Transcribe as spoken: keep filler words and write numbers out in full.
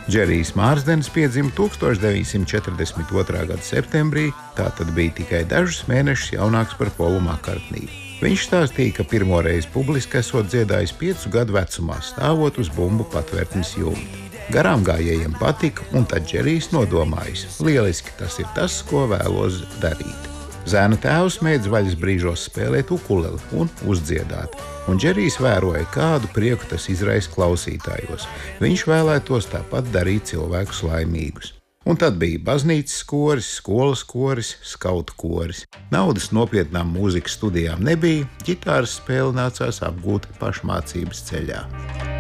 Džerijs Mārsdenis piedzima tūkstoš deviņsimt četrdesmit otrā gada septembrī, tātad bija tikai dažus mēnešus jaunāks par Polu Makartniju. Viņš stāstīja, ka pirmoreiz publiski esot dziedājis piecu gadu vecumā, stāvot uz bumbu patvērtnes jumta. Garām gājējiem patika, un tad Džerijs nodomājis: lieliski, tas ir tas, ko vēlos darīt. Zēna tēvs mēdz vaļas brīžos spēlēt ukuleli un uzdziedāt, un Džerijs vēroja, kādu prieku tas izraisa klausītājos. Viņš vēlētos tāpat darīt cilvēkus laimīgus. Un tad bija baznīcas koris, skolas koris, skautu koris. Naudas nopietnām mūzikas studijām nebija, ģitāras spēli nācās apgūt pašmācības ceļā.